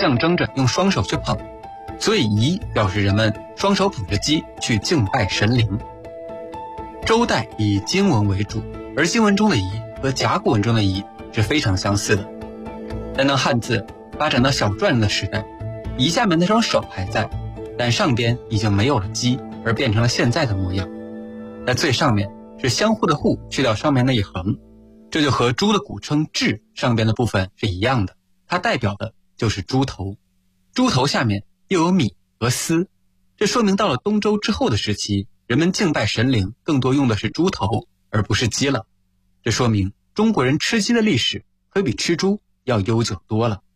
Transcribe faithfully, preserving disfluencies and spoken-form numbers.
象征着用双手去捧，所以仪表示人们双手捧着鸡去敬拜神灵。周代以金文为主，而金文中的仪和甲骨文中的仪是非常相似的。但当汉字发展到小篆人的时代，仪下面那双手还在，但上边已经没有了鸡，而变成了现在的模样。在最上面是相互的互去掉上面那一横，这就和猪的古称雉上边的部分是一样的，它代表的就是猪头。猪头下面又有米和丝，这说明到了东周之后的时期，人们敬拜神灵更多用的是猪头而不是鸡了。这说明中国人吃鸡的历史可比吃猪要悠久多了。